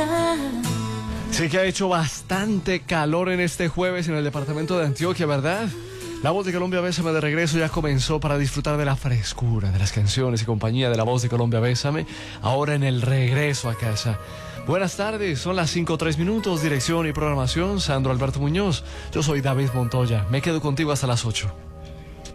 está. Sí que ha hecho bastante calor en este jueves en el departamento de Antioquia, ¿verdad? La Voz de Colombia Bésame de regreso ya comenzó para disfrutar de la frescura de las canciones y compañía de La Voz de Colombia Bésame, ahora en el regreso a casa. Buenas tardes, son las 5:03, dirección y programación, Sandro Alberto Muñoz. Yo soy David Montoya, me quedo contigo hasta las 8.